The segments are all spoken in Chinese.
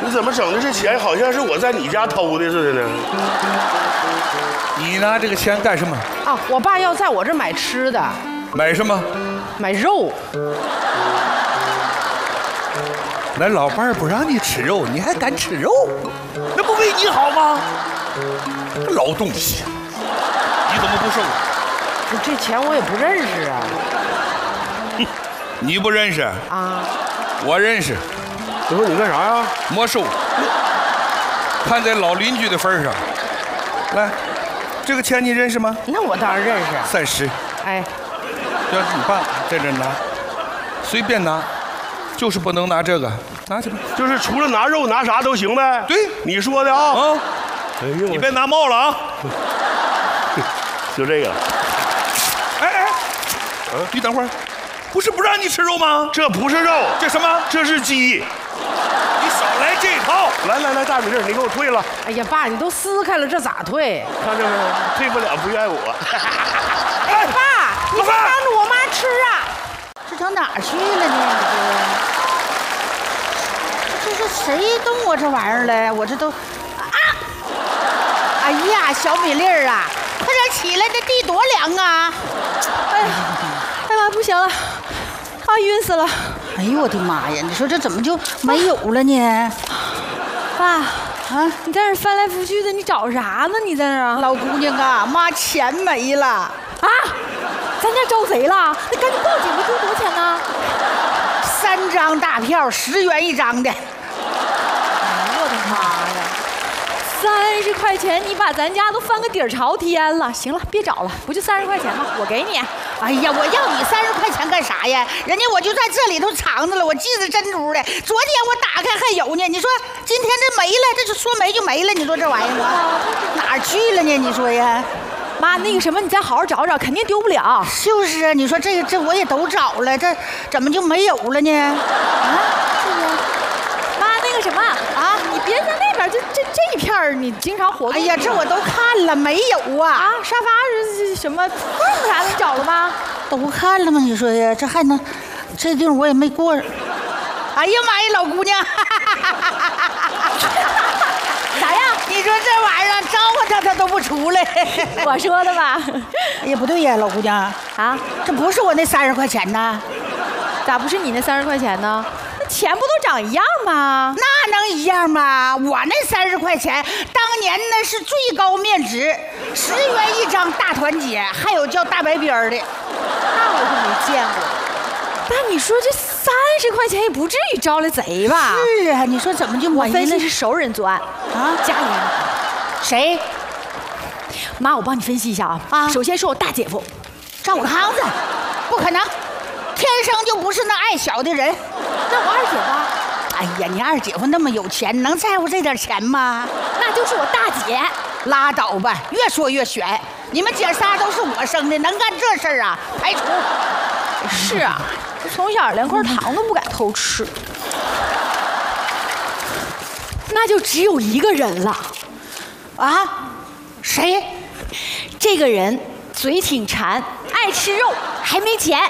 你怎么整的？这钱好像是我在你家偷的似的呢。 你拿这个钱干什么？ 啊，我爸要在我这买吃的， 买什么？ 买肉。 那老伴儿不让你吃肉，你还敢吃肉？那不为你好吗？老东西，你怎么不收？ 这钱我也不认识啊。 你不认识啊？ 我认识。 师傅，你干啥呀？ 没收。看在老邻居的份上，来，这个钱你认识吗？ 那我当然认识。 30。 哎， 要你爸在这拿，随便拿，就是不能拿这个，拿去吧。 就是除了拿肉拿啥都行呗。 对， 你说的啊。 啊， 哎呦， 你别拿帽了啊！ 就这个。 哎，你等会儿，不是不让你吃肉吗？ 这不是肉， 这什么？ 这是鸡。 你少来这套！ 来，大米粒，你给我退了。 哎呀，爸，你都撕开了，这咋退？ 看着没？退不了，不怨我。 哎，爸，你别当着我妈吃啊！ 这上哪儿去了呢？这是谁动我这玩意儿了？我这都啊！哎呀，小米粒儿啊，快点起来，这地多凉啊！ 哎呀，不行了，啊，晕死了！ 哎呦我的妈呀！你说这怎么就没有了呢？ 爸啊， 你在这翻来覆去的，你找啥呢？你在那儿啊？ 老姑娘啊，妈钱没了啊！ 咱家招贼了，那赶紧报警吧！这多少钱呢 ？3张大票，10元一张的。 哎呦我的妈呀！30块钱，你把咱家都翻个底儿朝天了。行了，别找了，不就30块钱吗？我给你。 哎呀，我要你30块钱干啥呀？人家我就在这里头藏着了，我记着珍珠的。昨天我打开还有呢，你说今天这没了，这就说没就没了。你说这玩意儿哪儿去了呢？你说呀？ 妈，那个什么，你再好好找找，肯定丢不了。 就是啊，你说这我也都找了，这怎么就没有了呢？啊， 是不是？妈，那个什么啊，你别在那边，这一片儿你经常活动。 哎呀，这我都看了，没有啊。 啊，沙发是什么凳啥的，你找了吗？ 都看了吗？你说呀，这还能，这地方我也没过。哎呀妈呀，老姑娘！ 啥呀？ 你说这玩意儿招呼他都不出来。 我说的吧？ 哎呀，不对呀，老姑娘啊， 这不是我那30块钱呢？ 咋不是你那30块钱呢？那钱不都长一样吗？ 那能一样吗？我那30块钱当年那是最高面值，10元一张大团结，还有叫大白边的， 那我可没见过。但你说这30块钱也不至于招来贼吧？ 是啊，你说怎么就我没了？ 分析是熟人作案啊，家里人。 谁？ 妈，我帮你分析一下啊。首先是我大姐夫赵康子，不可能，天生就不是那爱小的人。 那我二姐夫。 哎呀，你二姐夫那么有钱，能在乎这点钱吗？ 那就是我大姐。 拉倒吧，越说越悬。你们姐仨都是我生的，能干这事儿啊？排除。 是啊，从小连块糖都不敢偷吃。那就只有一个人了。 啊？谁？ 这个人嘴挺馋，爱吃肉，还没钱。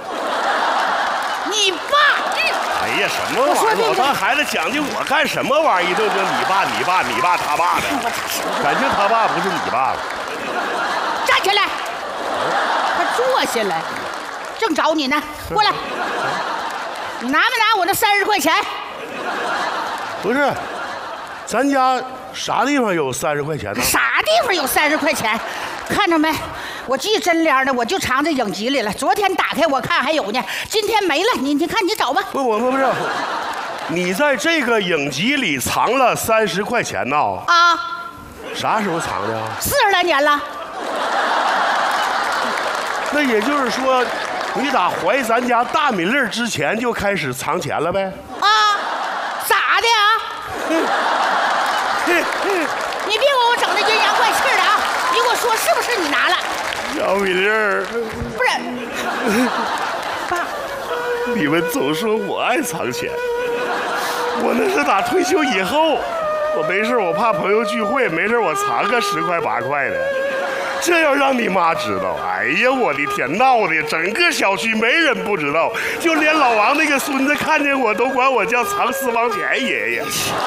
你爸？ 哎呀，什么玩意儿？我当孩子讲究我干什么玩意儿？一顿就你爸、他爸的，感情他爸不是你爸了。 站起来，快坐下来，正找你呢，过来。你拿没拿我那30块钱？ 不是，咱家啥地方有30块钱呢？ 啥地方有30块钱？看着没？我记真亮的，我就藏在影集里了。昨天打开我看还有呢，今天没了。你看你找吧。 不是，你在这个影集里藏了30块钱呢？ 啊？ 啥时候藏的 ？40来年了。 那也就是说，你打怀咱家大米粒之前就开始藏钱了呗？ 啊？咋的啊？你别给我整那阴阳怪气的啊！你给我说是不是你拿了？ 小米粒儿， 不是，爸， 你们总说我爱藏钱，我那是打退休以后，我没事我怕朋友聚会，没事我藏个10块8块的。这要让你妈知道，哎呀，我的天，闹的整个小区没人不知道，就连老王那个孙子看见我都管我叫藏私房钱爷爷。